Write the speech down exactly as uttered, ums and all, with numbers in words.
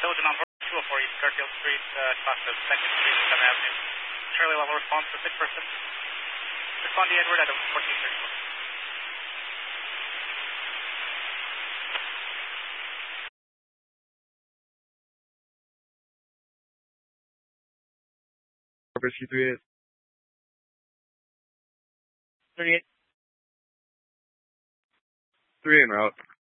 Diligent on two oh four East Garfield Street, uh, cross of second Street, seventh Avenue. Charlie level response for sick person. Respond to Edward at fourteen thirty-four. Whiskey three eight. thirty-eight. Three en route.